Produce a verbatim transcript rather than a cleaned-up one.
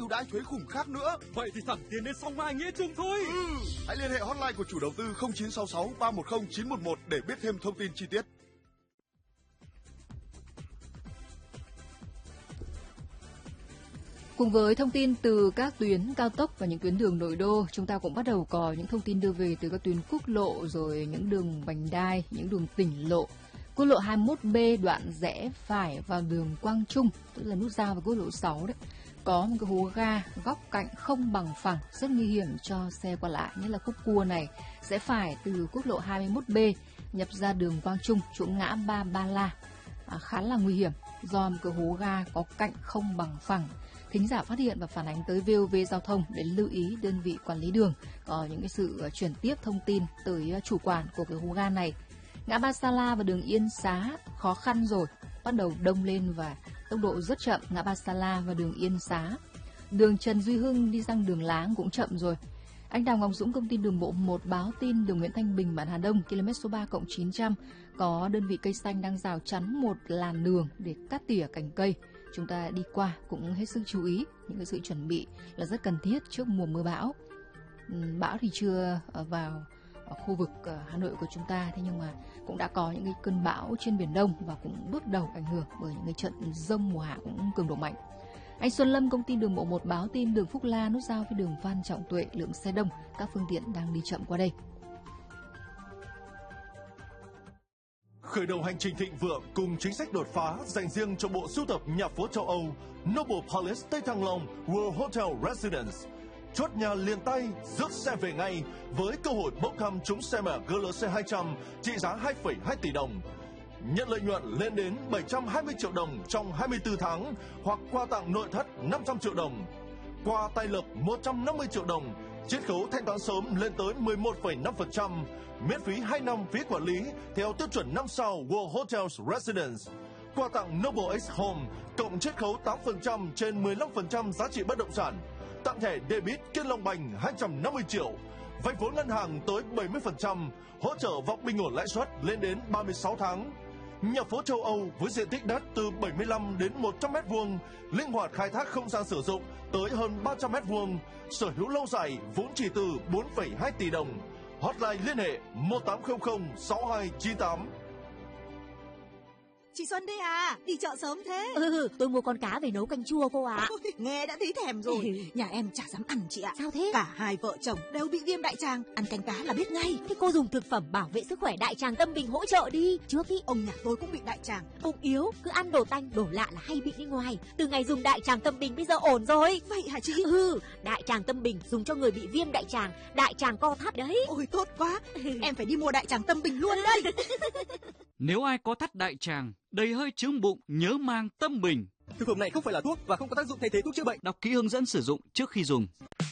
ưu đãi thuế khủng khác nữa. Vậy thì thẳng tiến đến Song Mai Nghĩa Trưng thôi. Ừ. Hãy liên hệ hotline của chủ đầu tư không chín sáu sáu ba một không chín một một để biết thêm thông tin chi tiết. Cùng với thông tin từ các tuyến cao tốc và những tuyến đường nội đô, chúng ta cũng bắt đầu có những thông tin đưa về từ các tuyến quốc lộ, rồi những đường vành đai, những đường tỉnh lộ. Quốc lộ hai mươi mốt B đoạn rẽ phải vào đường Quang Trung, tức là nút giao với quốc lộ sáu đấy, có một cái hố ga góc cạnh không bằng phẳng, rất nguy hiểm cho xe qua lại. Nhất là khúc cua này sẽ phải từ quốc lộ hai mươi mốt B nhập ra đường Quang Trung, chỗ ngã ba Ba La, à, khá là nguy hiểm do một cái hố ga có cạnh không bằng phẳng. Thính giả phát hiện và phản ánh tới vê o vê Giao thông để lưu ý đơn vị quản lý đường có những cái sự chuyển tiếp thông tin tới chủ quản của cái hố ga này. Ngã ba Sa La và đường Yên Xá khó khăn rồi, bắt đầu đông lên và tốc độ rất chậm. Ngã ba Sa La và đường Yên Xá. Đường Trần Duy Hưng đi sang đường Láng cũng chậm rồi. Anh Đào Ngọc Dũng, công ty đường bộ một báo tin đường Nguyễn Thanh Bình, bản Hà Đông, km số ba cộng chín trăm, có đơn vị cây xanh đang rào chắn một làn đường để cắt tỉa cành cây. Chúng ta đi qua cũng hết sức chú ý, những cái sự chuẩn bị là rất cần thiết trước mùa mưa bão. Bão thì chưa vào khu vực Hà Nội của chúng ta, thế nhưng mà cũng đã có những cái cơn bão trên Biển Đông và cũng bước đầu ảnh hưởng bởi những cái trận dông mùa hạ cũng cường độ mạnh. Anh Xuân Lâm, công ty đường bộ một báo tin đường Phúc La nút giao với đường Phan Trọng Tuệ, lượng xe đông, các phương tiện đang đi chậm qua đây. Khởi đầu hành trình thịnh vượng cùng chính sách đột phá dành riêng cho bộ sưu tập nhà phố châu Âu Noble Palace Tây Thăng Long World Hotel Residence. Chốt nhà liền tay, rước xe về ngay với cơ hội bốc thăm trúng xe mẹ giê lờ xê hai trăm trị giá hai phẩy hai tỷ đồng. Nhận lợi nhuận lên đến bảy trăm hai mươi triệu đồng trong hai mươi tư tháng hoặc quà tặng nội thất năm trăm triệu đồng. Quà tay lập một trăm năm mươi triệu đồng, chiết khấu thanh toán sớm lên tới mười một phẩy năm phần trăm, miễn phí hai năm phí quản lý theo tiêu chuẩn năm sao World Hotels Residence. Quà tặng Noble X Home cộng chiết khấu tám phần trăm trên mười lăm phần trăm giá trị bất động sản. Tặng thẻ debit Kiên Long Bành hai trăm năm mươi triệu, vay vốn ngân hàng tới bảy mươi phần trăm, hỗ trợ vòng bình ổn lãi suất lên đến ba mươi sáu tháng. Nhà phố châu Âu với diện tích đất từ bảy mươi lăm đến một trăm mét vuông, linh hoạt khai thác không gian sử dụng tới hơn ba trăm mét vuông, sở hữu lâu dài vốn chỉ từ bốn phẩy hai tỷ đồng. Hotline liên hệ một tám không không sáu hai chín tám. Chị Xuân đây à, đi chợ sớm thế? Ừ, tôi mua con cá về nấu canh chua cô ạ. Ôi, nghe đã thấy thèm rồi. Nhà em chả dám ăn chị ạ. Sao thế? Cả hai vợ chồng đều bị viêm đại tràng, ăn canh cá là biết ngay. Thế cô dùng thực phẩm bảo vệ sức khỏe đại tràng Tâm Bình hỗ trợ đi. Trước ý ông nhà tôi cũng bị đại tràng. Bụng yếu, cứ ăn đồ tanh, đồ lạ là hay bị đi ngoài. Từ ngày dùng đại tràng Tâm Bình bây giờ ổn rồi. Vậy hả chị? Ừ, đại tràng Tâm Bình dùng cho người bị viêm đại tràng, đại tràng co thắt đấy. Ôi tốt quá, em phải đi mua đại tràng Tâm Bình luôn đây. Nếu ai có thắt đại tràng, đầy hơi chướng bụng, nhớ mang Tâm Bình. Thực phẩm này không phải là thuốc và không có tác dụng thay thế thuốc chữa bệnh. Đọc kỹ hướng dẫn sử dụng trước khi dùng.